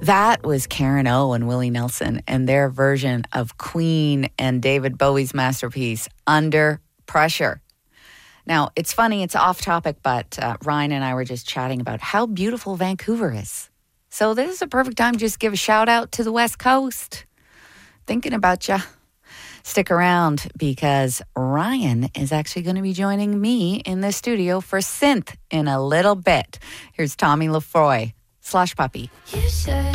That was Karen O and Willie Nelson and their version of Queen and David Bowie's masterpiece, Under Pressure. Now, it's funny, it's off topic, but Ryan and I were just chatting about how beautiful Vancouver is. So this is a perfect time to just give a shout out to the West Coast. Thinking about ya. Stick around because Ryan is actually going to be joining me in the studio for Synth in a little bit. Here's Tommy Lefroy, Slush Puppy.